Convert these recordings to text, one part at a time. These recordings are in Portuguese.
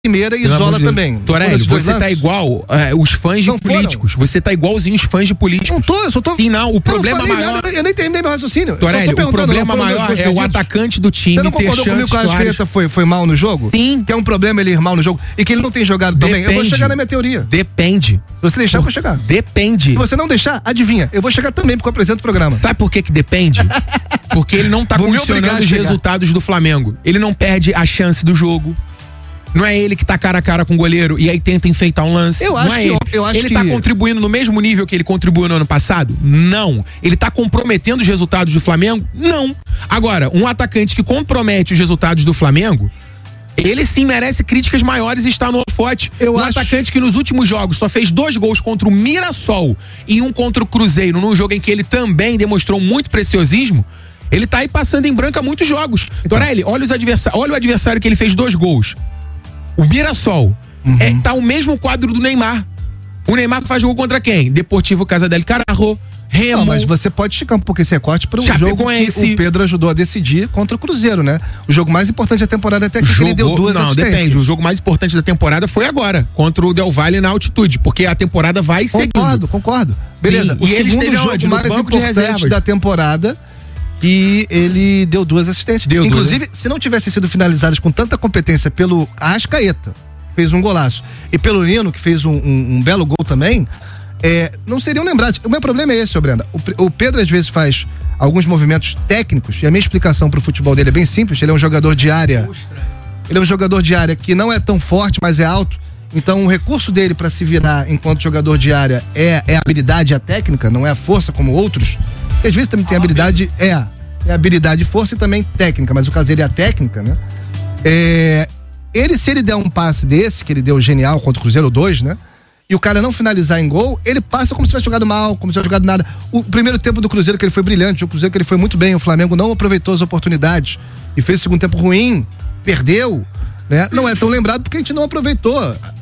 primeira e isola também. Torelli, você tá igual os fãs de políticos. Você tá igualzinho os fãs de políticos. Não tô, eu só tô... Sim, não, o problema maior... Nada, eu nem terminei meu raciocínio. Torelli, o problema maior é o atacante do time ter chances. Você não concordou comigo que o Arrascaeta foi mal no jogo? Sim. Que é um problema ele ir mal no jogo e que ele não tem jogado também. Eu vou chegar na minha teoria. Depende. Se você deixar, eu vou chegar. Depende. Se você não deixar, adivinha, eu vou chegar também porque eu apresento o programa. Sabe por que depende? Porque ele não tá condicionando os resultados do Flamengo. Ele não perde a chance do jogo. Não é ele que tá cara a cara com o goleiro e aí tenta enfeitar um lance. Eu acho que ele tá contribuindo no mesmo nível que ele contribuiu no ano passado? Não. Ele tá comprometendo os resultados do Flamengo? Não. Agora, um atacante que compromete os resultados do Flamengo, ele sim merece críticas maiores e está no holofote. Atacante que nos últimos jogos só fez 2 gols contra o Mirassol e um contra o Cruzeiro, num jogo em que ele também demonstrou muito preciosismo, ele tá aí passando em branco há muitos jogos. Então, Torelli, olha o adversário que ele fez 2 gols. O Mirassol. Tá o mesmo quadro do Neymar. O Neymar faz gol contra quem? Deportivo Casadel Cararro, Remo. Não, mas você pode esticar um pouco esse recorte para um jogo que o Pedro ajudou a decidir contra o Cruzeiro, né? O jogo mais importante da temporada até que ele deu 2 assistências. Depende. O jogo mais importante da temporada foi agora, contra o Del Valle na altitude, porque a temporada vai seguindo. Concordo. Beleza. Sim, e ele esteve jogo mais importante da temporada e ele deu 2 assistências. Inclusive, se não tivessem sido finalizadas com tanta competência pelo Arrascaeta, fez um golaço, e pelo Nino, que fez um belo gol também, não seriam lembrados. O meu problema é esse, Brenda. O Pedro às vezes faz alguns movimentos técnicos, e a minha explicação pro futebol dele é bem simples. Ele é um jogador de área. Ele é um jogador de área que não é tão forte, mas é alto. Então o recurso dele para se virar enquanto jogador de área é a habilidade e a técnica, não é a força como outros. E às vezes também tem habilidade, habilidade, força e também técnica, mas o caso dele é a técnica, né? Se ele der um passe desse, que ele deu genial contra o Cruzeiro 2, né? E o cara não finalizar em gol, ele passa como se tivesse jogado mal, como se tivesse jogado nada. O primeiro tempo do Cruzeiro que ele foi brilhante, o Cruzeiro que ele foi muito bem, o Flamengo não aproveitou as oportunidades e fez o segundo tempo ruim, perdeu, né? Não é tão lembrado porque a gente não aproveitou.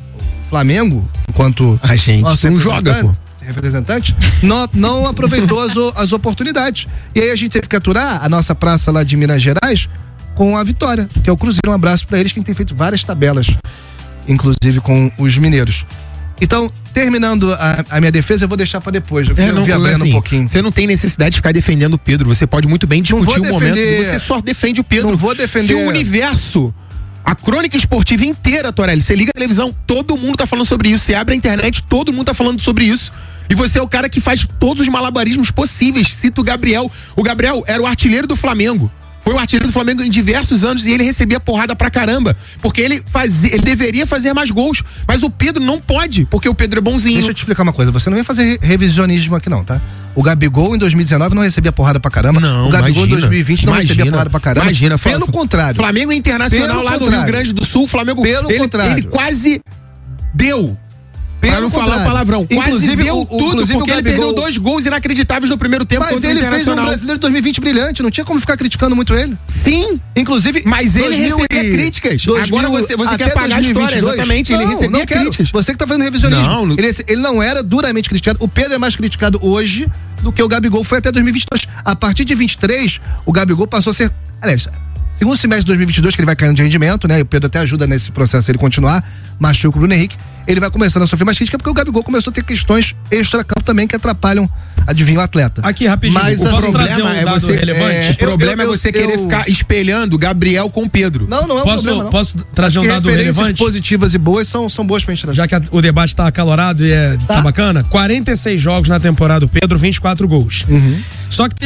O Flamengo, enquanto a gente não joga, pô. Representante, não aproveitou as oportunidades. E aí a gente teve que aturar a nossa praça lá de Minas Gerais com a vitória, que é o Cruzeiro. Um abraço pra eles, que tem feito várias tabelas, inclusive com os mineiros. Então, terminando a minha defesa, eu vou deixar pra depois. Eu queria ouvir a Brenda um pouquinho. Você não tem necessidade de ficar defendendo o Pedro. Você pode muito bem discutir um momento. Você só defende o Pedro. Não vou defender. Se o universo, a crônica esportiva inteira, Torelli, você liga a televisão, todo mundo tá falando sobre isso. Você abre a internet, todo mundo tá falando sobre isso. E você é o cara que faz todos os malabarismos possíveis. Cita o Gabriel. O Gabriel era o artilheiro do Flamengo. Foi o artilheiro do Flamengo em diversos anos e ele recebia porrada pra caramba. Porque ele deveria fazer mais gols. Mas o Pedro não pode, porque o Pedro é bonzinho. Deixa eu te explicar uma coisa. Você não vem fazer revisionismo aqui não, tá? O Gabigol em 2019 não recebia porrada pra caramba. Não, o Gabigol em 2020 não recebia porrada pra caramba. Imagina. Pelo contrário. Flamengo Internacional lá do Rio Grande do Sul, Flamengo... contrário. Ele quase deu... Pra não falar palavrão. Quase deu tudo, porque ele perdeu 2 gols inacreditáveis no primeiro tempo contra o Internacional. Mas ele fez um Brasileiro 2020 brilhante, não tinha como ficar criticando muito ele. Sim. Inclusive, mas ele recebia críticas. Agora você quer apagar a história, exatamente. Ele recebia críticas. Você que tá fazendo revisionismo. Ele não era duramente criticado. O Pedro é mais criticado hoje do que o Gabigol foi até 2022. A partir de 23, o Gabigol passou a ser... Aliás, segundo semestre de 2022, que ele vai caindo de rendimento, né? E o Pedro até ajuda nesse processo, ele continuar, machuca o Bruno Henrique. Ele vai começando a sofrer mais crítica porque o Gabigol começou a ter questões extra-campo também que atrapalham, adivinha, o atleta. Aqui, rapidinho. Mas o problema é você relevante. O problema é você querer ficar espelhando Gabriel com Pedro. Não é um problema, não. Posso trazer um dado relevante? Referências positivas e boas são boas pra gente trazer. Já que o debate tá acalorado e tá bacana, 46 jogos na temporada do Pedro, 24 gols. Só que tem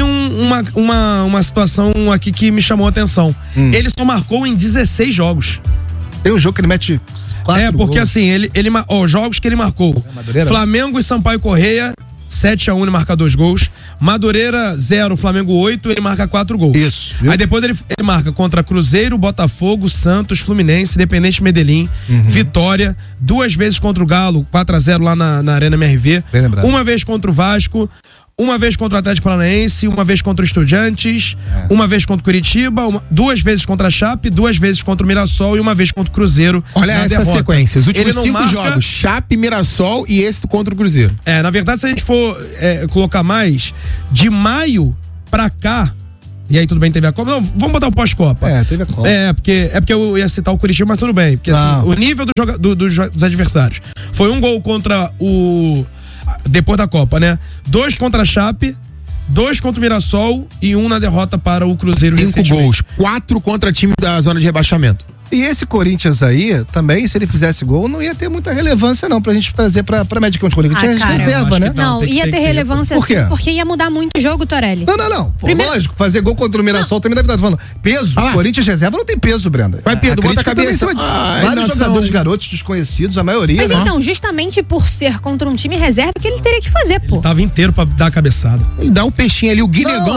uma situação aqui que me chamou a atenção. Ele só marcou em 16 jogos. Tem um jogo que ele mete 4 porque gols. assim, jogos que ele marcou. Flamengo e Sampaio Correia, 7-1, ele marca 2 gols. Madureira 0, Flamengo 8, ele marca 4 gols. Isso. Aí depois ele marca contra Cruzeiro, Botafogo, Santos, Fluminense, Independente Medellín, Vitória, 2 vezes contra o Galo, 4-0 lá na Arena MRV. Bem lembrado. 1 vez contra o Vasco, 1 vez contra o Atlético Paranaense, 1 vez contra o Estudiantes, 1 vez contra o Curitiba, 2 vezes contra a Chape, 2 vezes contra o Mirassol e 1 vez contra o Cruzeiro. Olha essa derrota. Sequência, os últimos 5 jogos, Chape, Mirassol e esse contra o Cruzeiro. Na verdade, se a gente for colocar mais, de maio pra cá, E aí tudo bem, teve a Copa. Não, vamos botar o pós-Copa. Teve a Copa. É porque eu ia citar o Curitiba, mas tudo bem. Porque assim, o nível dos adversários. Foi um gol contra depois da Copa, né? 2 contra a Chape, 2 contra o Mirassol e 1 na derrota para o Cruzeiro. 5 gols, 4 contra time da zona de rebaixamento. E esse Corinthians aí, também, se ele fizesse gol, não ia ter muita relevância, não, pra gente trazer pra média que tinha reserva, né? Não, ia ter relevância sim, porque ia mudar muito o jogo, Torelli. Não. Pô, lógico, fazer gol contra o Mirassol também deve estar falando. Peso, Corinthians reserva não tem peso, Brenda. Vai, Pedro, bota a cabeça. Vários jogadores garotos desconhecidos, a maioria. Mas então, justamente por ser contra um time reserva, que ele teria que fazer, pô. Ele tava inteiro pra dar a cabeçada. Ele dá um peixinho ali, o Guinegão a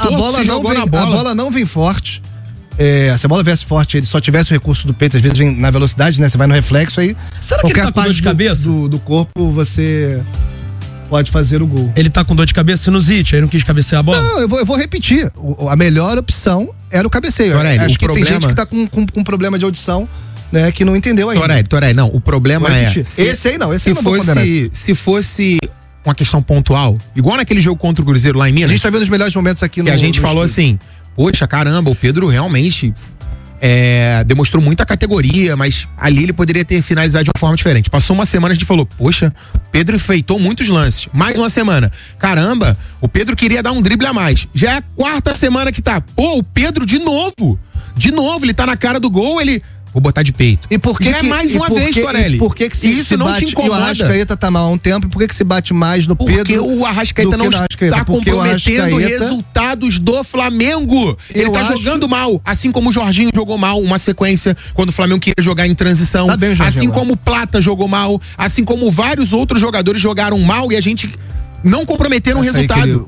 bola não vem forte. Se a bola viesse forte, ele só tivesse o recurso do peito, às vezes vem na velocidade, né? Você vai no reflexo aí. Será que ele tá com dor de cabeça? Do corpo, você pode fazer o gol. Ele tá com dor de cabeça, sinusite, aí não quis cabecear a bola? Não, eu vou repetir. A melhor opção era o cabeceio. Acho que tem gente que tá com problema de audição, né? Que não entendeu ainda. Torelli, não. O problema esse aí não vou condenar. Se fosse uma questão pontual, igual naquele jogo contra o Cruzeiro lá em Minas. A gente tá vendo os melhores momentos aqui no. E a gente falou assim: poxa, caramba, o Pedro realmente demonstrou muita categoria, mas ali ele poderia ter finalizado de uma forma diferente. Passou uma semana, a gente falou, poxa, Pedro enfeitou muitos lances. Mais uma semana. Caramba, o Pedro queria dar um drible a mais. Já é a 4ª semana que tá. Pô, o Pedro de novo. Ele tá na cara do gol, vou botar de peito. E por que já é mais uma vez, Torelli? Por que isso não te incomoda? E o Arrascaeta tá mal há um tempo, e por que se bate mais no Pedro? Porque o Arrascaeta não está comprometendo resultados do Flamengo. Ele tá jogando mal, assim como o Jorginho jogou mal uma sequência, quando o Flamengo queria jogar em transição. Tá bem, assim como o Plata jogou mal, assim como vários outros jogadores jogaram mal e a gente não comprometeram o resultado.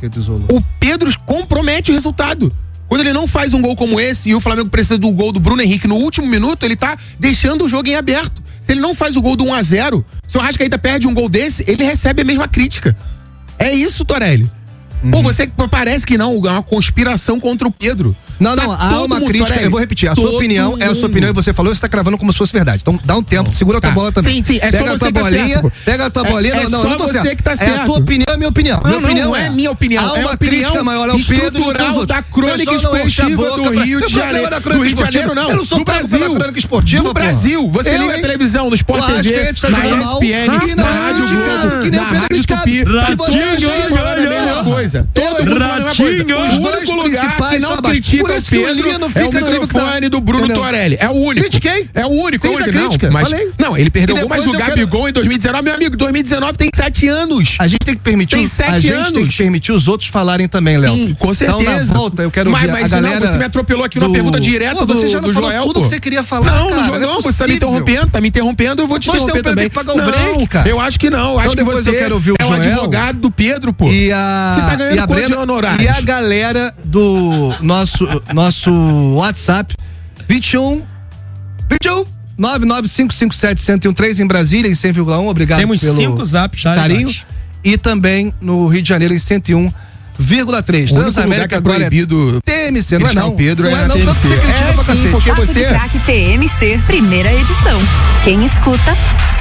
O Pedro compromete o resultado. Quando ele não faz um gol como esse e o Flamengo precisa do gol do Bruno Henrique no último minuto, ele tá deixando o jogo em aberto. Se ele não faz o gol do 1-0, se o Arrascaeta perde um gol desse, ele recebe a mesma crítica. É isso, Torelli. Pô, você parece que não, é uma conspiração contra o Pedro. Não, há uma crítica, Torelli, eu vou repetir, a sua opinião é a sua opinião e você falou, você tá cravando como se fosse verdade. Então dá um tempo, segura a tua bola também. Sim, é pega só você que tá certo. Pega a tua bolinha, não tô você certo. Que tá certo. É a tua opinião, a minha opinião. Não é minha opinião. Há uma crítica maior ao Pedro estrutural da crônica esportiva do Rio de Janeiro. Do Rio de Janeiro, não. Eu não sou pela crônica esportiva, do Brasil. Você liga a televisão, no Sport TV, na ESPN, na Rádio Globo, na Rádio Tupi. E você falando a mesma coisa. Todo mundo falando a mesma coisa. O único lugar que não critica o Pedro é o microfone do Bruno Torelli. É o único. Critiquei. É o único. Não, ele perdeu gol, mas o Gabigol em 2019, meu amigo, 2019 tem 7 anos. A gente tem que permitir. Tem 7 anos. Tem que permitir os outros falarem também, Léo. Sim, com certeza. Então, na volta, eu quero ouvir a galera. Não, você me atropelou aqui numa pergunta direta você já não do falou Joel. Tudo que você queria falar, não, você tá me interrompendo, eu vou te interromper também. Pagar o break, cara. Eu acho que não, acho que você é o advogado do Pedro, pô. Você tá ganhando quanto de honorários? E a galera do nosso WhatsApp 21 99557-1013 em Brasília, em 100,1. Obrigado. Temos pelo 5 zaps já, carinho. E também no Rio de Janeiro, em 101,3. Transamérica é proibido. TMC, não é não. Pedro não é TMC. Você critica pra cacete. Porque você... TMC, primeira edição. Quem escuta